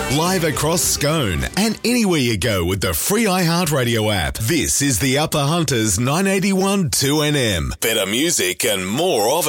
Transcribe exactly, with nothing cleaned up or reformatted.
Live across Scone and anywhere you go with the free iHeartRadio app. This is the Upper Hunters nine eighty-one two N M. Better music and more of it.